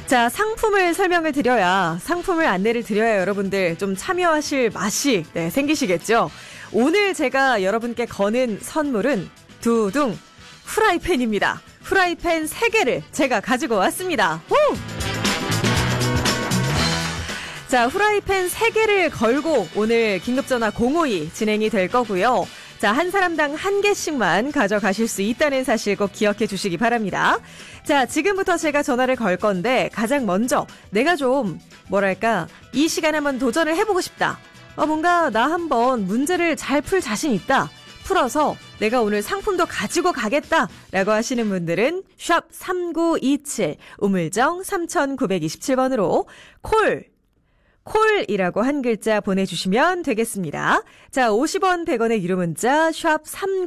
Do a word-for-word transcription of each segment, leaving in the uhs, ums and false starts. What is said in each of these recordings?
자, 상품을 설명을 드려야, 상품을 안내를 드려야 여러분들 좀 참여하실 맛이 네, 생기시겠죠? 오늘 제가 여러분께 거는 선물은 두둥 후라이팬입니다. 후라이팬 세 개를 제가 가지고 왔습니다. 후! 자, 후라이팬 세 개를 걸고 오늘 긴급전화 공오이 진행이 될 거고요. 자, 한 사람당 한 개씩만 가져가실 수 있다는 사실 꼭 기억해 주시기 바랍니다. 자, 지금부터 제가 전화를 걸 건데 가장 먼저 내가 좀 뭐랄까 이 시간에 한번 도전을 해보고 싶다. 어, 뭔가 나 한번 문제를 잘 풀 자신 있다. 풀어서 내가 오늘 상품도 가지고 가겠다라고 하시는 분들은 샵 삼구이칠 우물정 삼구이칠 번으로 콜 콜이라고 한 글자 보내주시면 되겠습니다. 자, 오십 원 백 원의 유료 문자 샵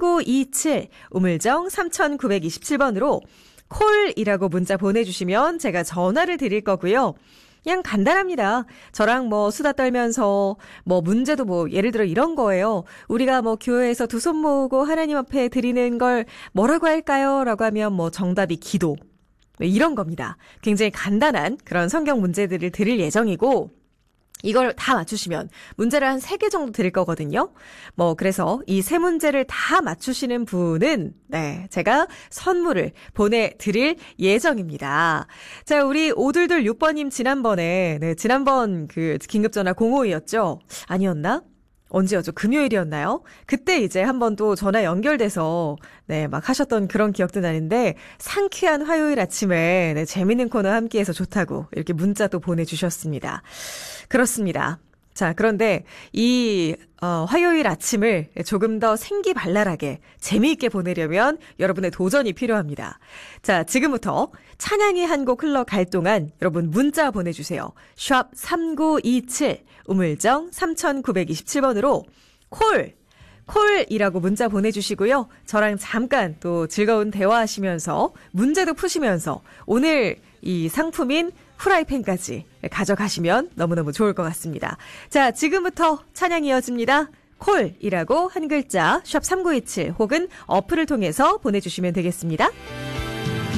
삼구이칠 우물정 삼구이칠 번으로 콜이라고 문자 보내주시면 제가 전화를 드릴 거고요. 그냥 간단합니다. 저랑 뭐 수다 떨면서 뭐 문제도 뭐 예를 들어 이런 거예요. 우리가 뭐 교회에서 두 손 모으고 하나님 앞에 드리는 걸 뭐라고 할까요? 라고 하면 뭐 정답이 기도. 이런 겁니다. 굉장히 간단한 그런 성경 문제들을 드릴 예정이고 이걸 다 맞추시면 문제를 한 세 개 정도 드릴 거거든요. 뭐 그래서 이 세 문제를 다 맞추시는 분은 네, 제가 선물을 보내드릴 예정입니다. 자, 우리 오둘둘육 번님 지난번에 네, 지난번 그 긴급전화 공오이였죠? 아니었나? 언제였죠? 금요일이었나요? 그때 이제 한번 또 전화 연결돼서 네, 막 하셨던 그런 기억도 나는데 상쾌한 화요일 아침에 네, 재밌는 코너 함께해서 좋다고 이렇게 문자도 보내주셨습니다. 그렇습니다. 자, 그런데 이 어, 화요일 아침을 조금 더 생기발랄하게 재미있게 보내려면 여러분의 도전이 필요합니다. 자, 지금부터 찬양이 한 곡 흘러갈 동안 여러분 문자 보내주세요. 샵 삼구이칠 우물정 삼구이칠 번으로 콜 콜이라고 문자 보내주시고요. 저랑 잠깐 또 즐거운 대화하시면서 문제도 푸시면서 오늘 이 상품인 후라이팬까지 가져가시면 너무너무 좋을 것 같습니다. 자, 지금부터 찬양이 이어집니다. 콜이라고 한 글자 샵 삼구이칠 혹은 어플을 통해서 보내주시면 되겠습니다.